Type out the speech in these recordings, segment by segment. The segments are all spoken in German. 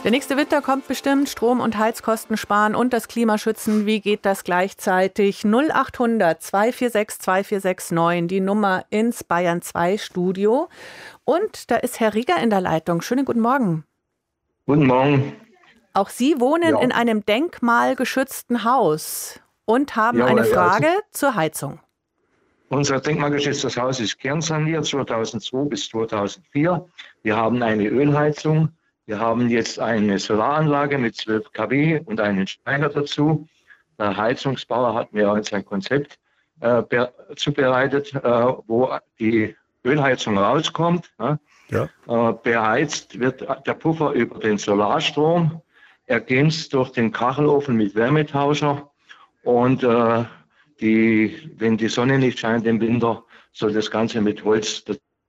Der nächste Winter kommt bestimmt. Strom- und Heizkosten sparen und das Klima schützen. Wie geht das gleichzeitig? 0800 246 2469, die Nummer ins Bayern 2 Studio. Und da ist Herr Rieger in der Leitung. Schönen guten Morgen. Guten Morgen. Auch Sie wohnen in einem denkmalgeschützten Haus und haben eine Frage zur Heizung. Unser denkmalgeschütztes Haus ist kernsaniert 2002 bis 2004. Wir haben eine Ölheizung. Wir haben jetzt eine Solaranlage mit 12 kW und einen Speicher dazu. Der Heizungsbauer hat mir jetzt ein Konzept zubereitet, wo die Ölheizung rauskommt. Beheizt wird der Puffer über den Solarstrom, ergänzt durch den Kachelofen mit Wärmetauscher. Und wenn die Sonne nicht scheint im Winter, soll das Ganze mit Holz.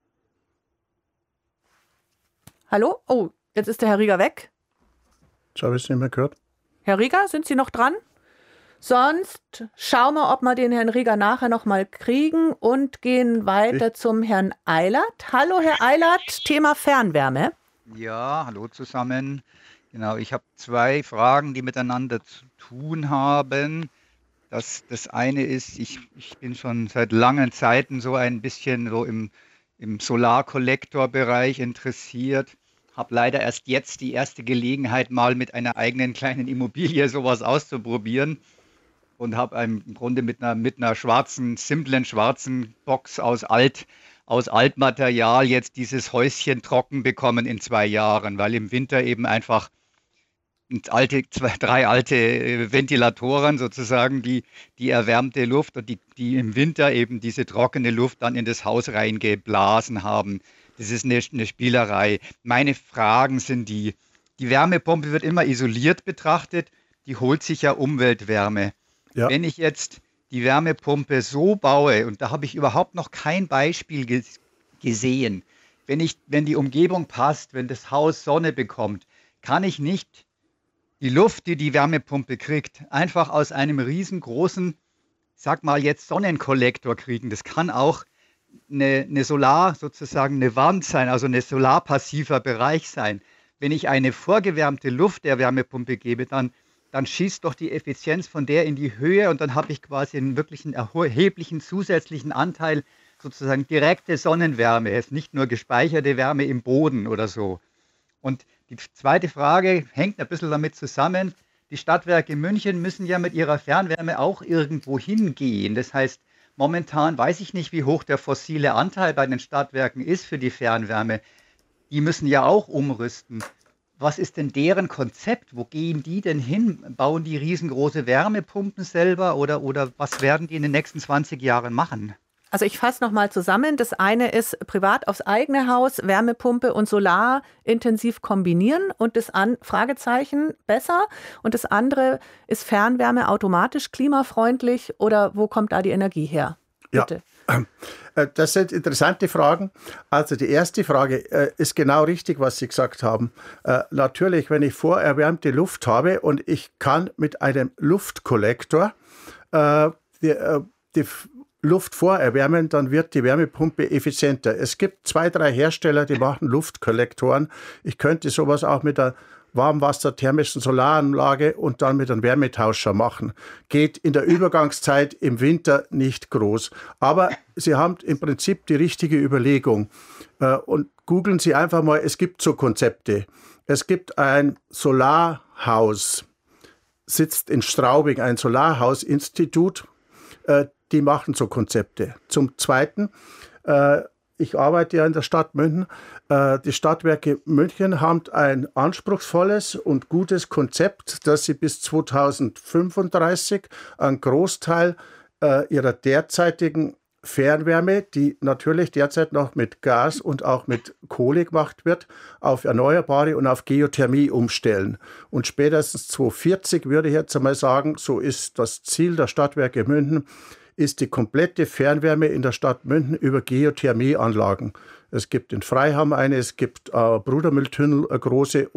Hallo? Oh, jetzt ist der Herr Rieger weg. Jetzt habe ich es nicht mehr gehört. Herr Rieger, sind Sie noch dran? Sonst schauen wir, ob wir den Herrn Rieger nachher noch mal kriegen und gehen weiter zum Herrn Eilert. Hallo, Herr Eilert, Thema Fernwärme. Ja, hallo zusammen. Genau, ich habe zwei Fragen, die miteinander zu tun haben. Das eine ist, ich bin schon seit langen Zeiten so ein bisschen so im Solarkollektorbereich interessiert. Habe leider erst jetzt die erste Gelegenheit, mal mit einer eigenen kleinen Immobilie sowas auszuprobieren. Und habe im Grunde mit einer simplen schwarzen Box aus Altmaterial jetzt dieses Häuschen trocken bekommen in 2 Jahren, weil im Winter eben einfach drei alte Ventilatoren sozusagen die erwärmte Luft und die im Winter eben diese trockene Luft dann in das Haus reingeblasen haben. Das ist eine Spielerei. Meine Fragen sind die Wärmepumpe wird immer isoliert betrachtet, die holt sich ja Umweltwärme. Ja. Wenn ich jetzt die Wärmepumpe so baue, und da habe ich überhaupt noch kein Beispiel gesehen, wenn die Umgebung passt, wenn das Haus Sonne bekommt, kann ich nicht die Luft, die die Wärmepumpe kriegt, einfach aus einem riesengroßen, sag mal jetzt Sonnenkollektor kriegen. Das kann auch eine Solar, sozusagen eine Wand sein, also ein solarpassiver Bereich sein. Wenn ich eine vorgewärmte Luft der Wärmepumpe gebe, dann schießt doch die Effizienz von der in die Höhe und dann habe ich quasi einen wirklichen erheblichen zusätzlichen Anteil, sozusagen direkte Sonnenwärme, jetzt nicht nur gespeicherte Wärme im Boden oder so. Und die zweite Frage hängt ein bisschen damit zusammen, die Stadtwerke München müssen ja mit ihrer Fernwärme auch irgendwo hingehen. Das heißt, momentan weiß ich nicht, wie hoch der fossile Anteil bei den Stadtwerken ist für die Fernwärme. Die müssen ja auch umrüsten. Was ist denn deren Konzept? Wo gehen die denn hin? Bauen die riesengroße Wärmepumpen selber oder was werden die in den nächsten 20 Jahren machen? Also ich fasse nochmal zusammen. Das eine ist privat aufs eigene Haus, Wärmepumpe und Solar intensiv kombinieren und Fragezeichen besser. Und das andere ist Fernwärme automatisch klimafreundlich oder wo kommt da die Energie her? Bitte. Ja. Das sind interessante Fragen. Also die erste Frage ist genau richtig, was Sie gesagt haben. Natürlich, wenn ich vorerwärmte Luft habe und ich kann mit einem Luftkollektor die Luft vorerwärmen, dann wird die Wärmepumpe effizienter. Es gibt 2, 3 Hersteller, die machen Luftkollektoren. Ich könnte sowas auch mit einer warmwasserthermischen Solaranlage und dann mit einem Wärmetauscher machen. Geht in der Übergangszeit im Winter nicht groß. Aber Sie haben im Prinzip die richtige Überlegung. Und googeln Sie einfach mal, es gibt so Konzepte. Es gibt ein Solarhaus, sitzt in Straubing, ein Solarhausinstitut, die machen so Konzepte. Zum Zweiten, ich arbeite ja in der Stadt München. Die Stadtwerke München haben ein anspruchsvolles und gutes Konzept, dass sie bis 2035 einen Großteil ihrer derzeitigen Fernwärme, die natürlich derzeit noch mit Gas und auch mit Kohle gemacht wird, auf Erneuerbare und auf Geothermie umstellen. Und spätestens 2040 würde ich jetzt einmal sagen, so ist das Ziel der Stadtwerke München, ist die komplette Fernwärme in der Stadt München über Geothermieanlagen. Es gibt in Freiham eine, es gibt Brudermühltunnel eine große